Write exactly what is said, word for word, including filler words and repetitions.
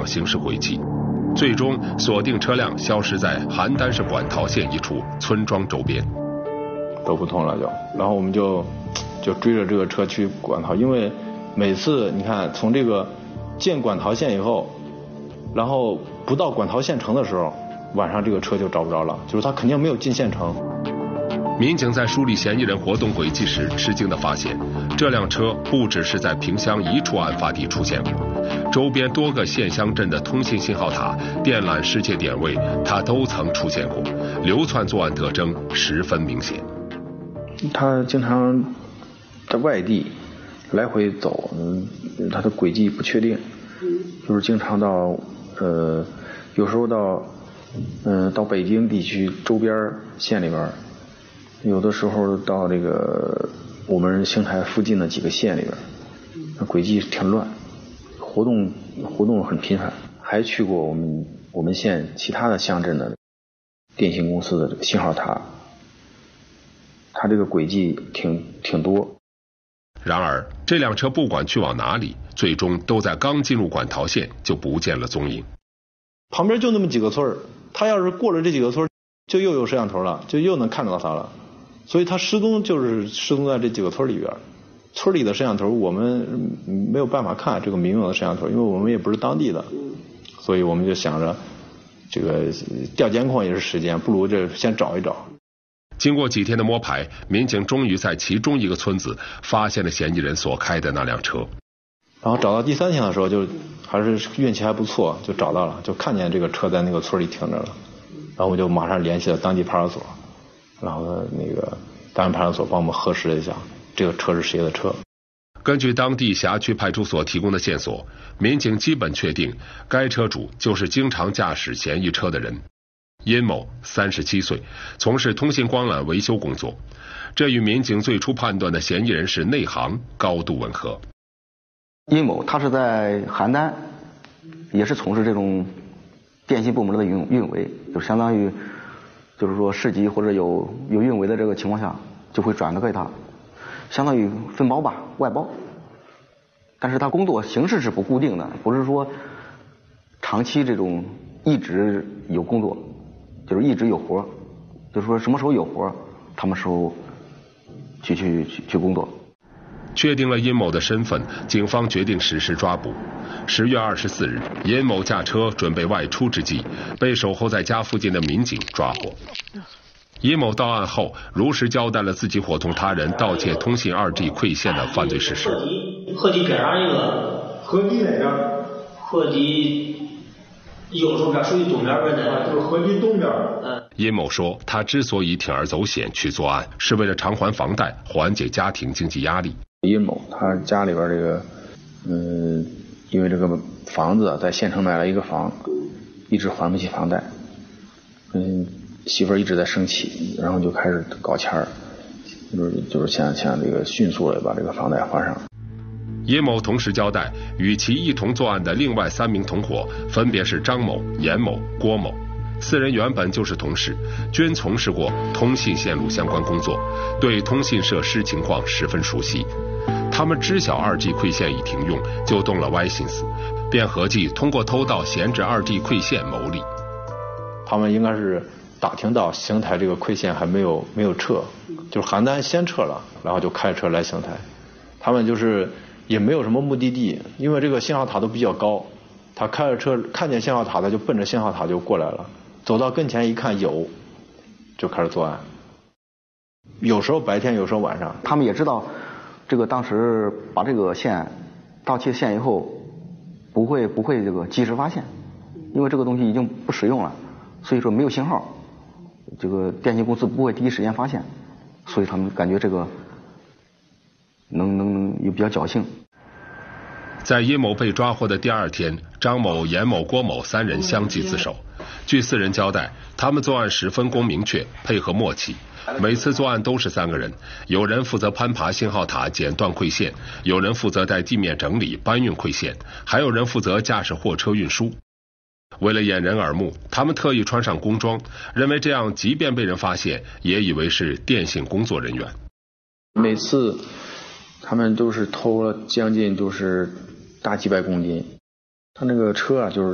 辆行驶轨迹，最终锁定车辆消失在邯郸市管陶县一处村庄周边。 走不通了就，然后我们就就追着这个车去管陶，因为每次你看从这个进管陶县以后，然后不到管陶县城的时候，晚上这个车就找不着了，就是他肯定没有进县城。 民警在梳理嫌疑人活动轨迹时，吃惊地发现，这辆车不只是在萍乡一处案发地出现过，周边多个县乡镇的通信信号塔、电缆失窃点位，它都曾出现过，流窜作案特征十分明显。 他经常在外地来回走，嗯，他的轨迹不确定，就是经常到呃，有时候到嗯、呃、到北京地区周边县里边，有的时候到这个我们邢台附近的几个县里边，那轨迹挺乱，活动活动很频繁，还去过我们我们县其他的乡镇的电信公司的这个信号塔。他这个轨迹挺挺多。 然而，这辆车不管去往哪里，最终都在刚进入管陶县就不见了踪影。 旁边就那么几个村，他要是过了这几个村，就又有摄像头了，就又能看到他了。所以他失踪就是失踪在这几个村里边。村里的摄像头我们没有办法看这个民用的摄像头，因为我们也不是当地的，所以我们就想着这个调监控也是时间，不如这先找一找。 经过几天的摸排，民警终于在其中一个村子发现了嫌疑人所开的那辆车。 然后找到第三天的时候，就还是运气还不错，就找到了，就看见这个车在那个村里停着了。然后我就马上联系了当地派出所，然后那个当地派出所帮我们核实了一下，这个车是谁的车。 根据当地辖区派出所提供的线索，民警基本确定该车主就是经常驾驶嫌疑车的人。殷某三十七岁，从事通信光缆维修工作，这与民警最初判断的嫌疑人是内行高度吻合。 殷某他是在邯郸，也是从事这种电信部门的运运维，就相当于就是说市级或者有有运维的这个情况下，就会转给他，相当于分包吧，外包。但是他工作形式是不固定的，不是说长期这种一直有工作。就是一直有活，就是说什么时候有活，他们时候去去去去工作。 确定了殷某的身份，警方决定实施抓捕。十月二十四日，殷某驾车准备外出之际，被守候在家附近的民警抓获。殷某到案后，如实交代了自己伙同他人盗窃通信 二 G 馈线的犯罪事实。 合集边上一个， 合集哪边？ 合集。右手边属于东边边的， 就是合集东边。 嗯。 殷某说，他之所以铤而走险去作案，是为了偿还房贷，缓解家庭经济压力。 殷某他家里边这个，嗯，因为这个房子在县城买了一个房，一直还不起房贷，嗯，媳妇儿一直在生气，然后就开始搞钱儿，就是就是想想这个迅速的把这个房贷还上。 殷某同时交代，与其一同作案的另外三名同伙分别是张某、严某、郭某，四人原本就是同事，均从事过通信线路相关工作，对通信设施情况十分熟悉。他们知晓 二 G 馈线已停用，就动了歪心思，便合计通过偷盗闲置 二 G 馈线牟利。 他们应该是打听到邢台这个馈线还没有没有撤，就是邯郸先撤了，然后就开车来邢台。他们就是也没有什么目的地，因为这个信号塔都比较高，他开着车看见信号塔，他就奔着信号塔就过来了，走到跟前一看有，就开始作案。有时候白天，有时候晚上。 他们也知道这个当时把这个线盗窃线以后，不会不会这个及时发现，因为这个东西已经不使用了，所以说没有信号，这个电信公司不会第一时间发现，所以他们感觉这个能能能也比较侥幸。 在殷某被抓获的第二天，张某、严某、郭某三人相继自首。据四人交代，他们作案时分工明确，配合默契。每次作案都是三个人，有人负责攀爬信号塔剪断馈线，有人负责在地面整理搬运馈线，还有人负责驾驶货车运输。为了掩人耳目，他们特意穿上工装，认为这样即便被人发现，也以为是电信工作人员。 每次他们都是偷了将近就是大几百公斤，他那个车啊就是